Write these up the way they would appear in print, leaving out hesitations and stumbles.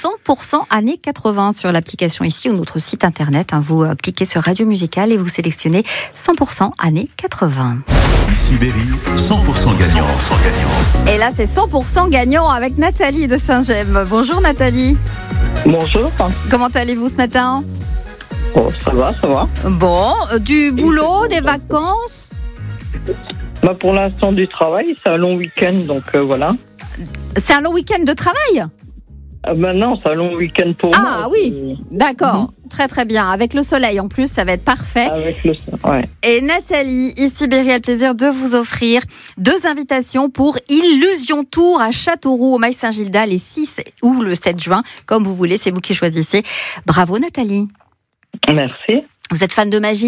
100% années 80 sur l'application ici ou notre site internet. Vous cliquez sur Radio Musicale et vous sélectionnez 100% années 80. Ici Berry, 100% gagnant. Et là, c'est 100% gagnant avec Nathalie de Saint-Gemme. Bonjour Nathalie. Bonjour. Comment allez-vous ce matin ? Oh, ça va. Bon, du boulot, des vacances ? Pour l'instant, du travail. C'est un long week-end, donc voilà. C'est un long week-end de travail ? Non, c'est un long week-end pour moi. Ah oui, d'accord. Très très bien. Avec le soleil en plus, ça va être parfait. Avec le ouais. Et Nathalie, ici Berry a le plaisir de vous offrir 2 invitations pour Illusion Tour à Châteauroux au Mail Saint-Gildas les 6 ou le 7 juin. Comme vous voulez, c'est vous qui choisissez. Bravo Nathalie. Merci. Vous êtes fan de magie ?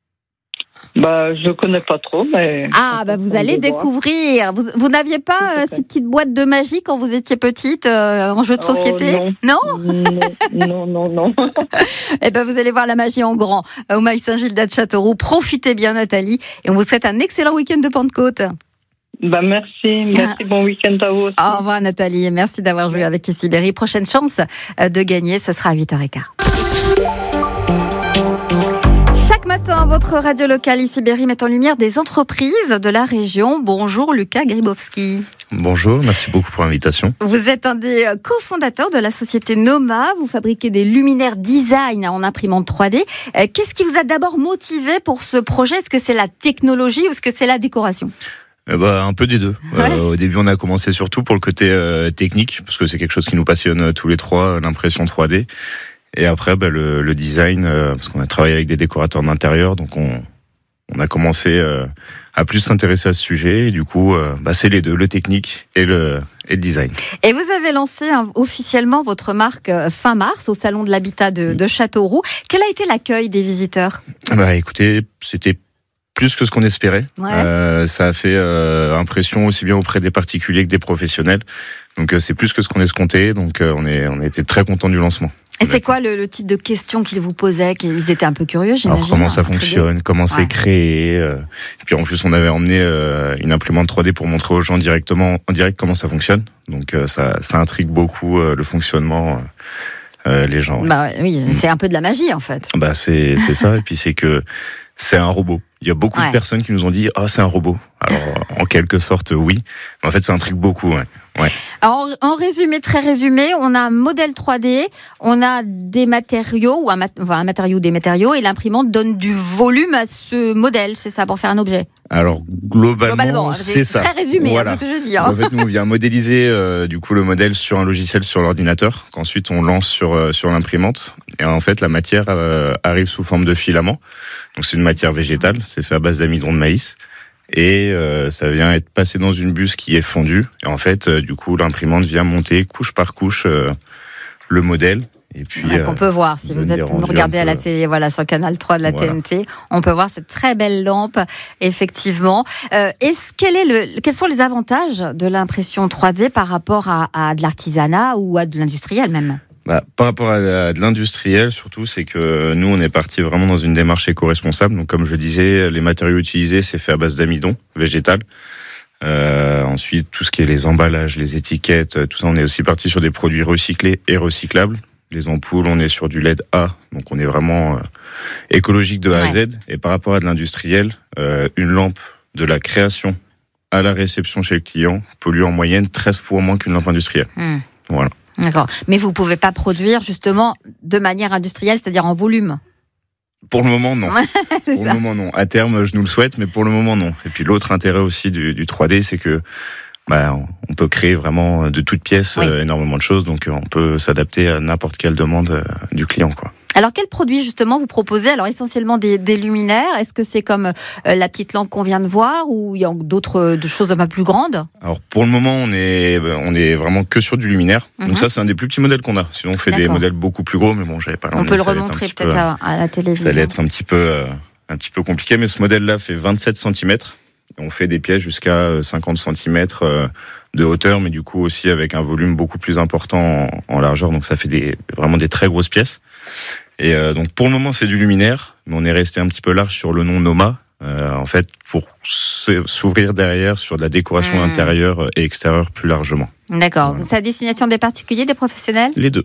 Je connais pas trop, mais... vous allez découvrir. Vous n'aviez pas ces petites boîtes de magie quand vous étiez petite en jeu de société ? Non. Non. Eh ben, vous allez voir la magie en grand au Mail Saint-Gildas de Châteauroux. Profitez bien, Nathalie. Et on vous souhaite un excellent week-end de Pentecôte. Merci. Bon week-end à vous aussi. Au revoir, Nathalie. Et merci d'avoir joué avec ici Berry. Prochaine chance de gagner, ce sera à 8h15. Chaque matin, votre radio locale ici Berry met en lumière des entreprises de la région. Bonjour Lucas Gribowski. Bonjour, merci beaucoup pour l'invitation. Vous êtes un des cofondateurs de la société Noma. Vous fabriquez des luminaires design en imprimante 3D. Qu'est-ce qui vous a d'abord motivé pour ce projet ? Est-ce que c'est la technologie ou est-ce que c'est la décoration ? Un peu des deux. Ouais. Au début, on a commencé surtout pour le côté technique, parce que c'est quelque chose qui nous passionne tous les trois, l'impression 3D. Et après, le design, parce qu'on a travaillé avec des décorateurs d'intérieur, donc on a commencé à plus s'intéresser à ce sujet. Et du coup, c'est les deux, le technique et le design. Et vous avez lancé officiellement votre marque fin mars au Salon de l'Habitat de Châteauroux. Quel a été l'accueil des visiteurs ? Écoutez, c'était plus que ce qu'on espérait. Ouais. Ça a fait impression aussi bien auprès des particuliers que des professionnels. Donc c'est plus que ce qu'on escomptait. Donc on était très contents du lancement. Et c'est quoi le type de questions qu'ils vous posaient ? Ils étaient un peu curieux, j'imagine. Alors comment ça fonctionne, comment c'est créé. Et puis en plus, on avait emmené une imprimante 3D pour montrer aux gens en direct comment ça fonctionne. Donc ça intrigue beaucoup le fonctionnement. Les gens. Oui, c'est un peu de la magie en fait. C'est ça. Et puis c'est que c'est un robot. Il y a beaucoup de personnes qui nous ont dit c'est un robot. Alors en quelque sorte oui, mais en fait ça intrigue beaucoup. Ouais. Alors, en résumé, très résumé, on a un modèle 3D, on a des matériaux, ou un matériau, des matériaux, et l'imprimante donne du volume à ce modèle, c'est ça, pour faire un objet ? Alors, globalement c'est ça. Très résumé, voilà. C'est ce que je dis. En fait, nous, on vient modéliser le modèle sur un logiciel sur l'ordinateur, qu'ensuite on lance sur l'imprimante. Et en fait, la matière arrive sous forme de filament. Donc, c'est une matière végétale, c'est fait à base d'amidon de maïs. Et ça vient être passé dans une buse qui est fondue. Et en fait, l'imprimante vient monter couche par couche le modèle. Et puis qu'on peut voir si vous regardez à la télé, sur le canal 3 de la TNT, on peut voir cette très belle lampe, effectivement. Quels sont les avantages de l'impression 3D par rapport à de l'artisanat ou à de l'industriel même ? Par rapport à de l'industriel, surtout, c'est que nous, on est parti vraiment dans une démarche éco-responsable. Donc, comme je disais, les matériaux utilisés, c'est fait à base d'amidon végétal. Ensuite, tout ce qui est les emballages, les étiquettes, tout ça, on est aussi parti sur des produits recyclés et recyclables. Les ampoules, on est sur du LED A, donc on est vraiment écologique de A à Z. Et par rapport à de l'industriel, une lampe de la création à la réception chez le client pollue en moyenne 13 fois moins qu'une lampe industrielle. Voilà. D'accord. Mais vous ne pouvez pas produire justement de manière industrielle, c'est-à-dire en volume ? Pour le moment, non. Le moment, non. À terme, je nous le souhaite, mais pour le moment, non. Et puis l'autre intérêt aussi du 3D, c'est que on peut créer vraiment de toutes pièces énormément de choses, donc on peut s'adapter à n'importe quelle demande du client, quoi. Alors, quels produits, justement, vous proposez ? Alors, essentiellement des luminaires. Est-ce que c'est comme la petite lampe qu'on vient de voir ou il y a d'autres choses un peu plus grandes ? Alors, pour le moment, on est vraiment que sur du luminaire. Donc ça, c'est un des plus petits modèles qu'on a. Sinon, on fait des modèles beaucoup plus gros, mais bon, j'avais pas l'emmener. On peut le remontrer peut-être à la télévision. Ça allait être un petit peu compliqué, mais ce modèle-là fait 27 cm. On fait des pièces jusqu'à 50 cm de hauteur, mais du coup aussi avec un volume beaucoup plus important en largeur. Donc ça fait vraiment des très grosses pièces. Et donc pour le moment c'est du luminaire, mais on est resté un petit peu large sur le nom Noma, en fait pour s'ouvrir derrière sur de la décoration intérieure et extérieure plus largement. D'accord. Voilà. C'est à destination des particuliers, des professionnels ? Les deux.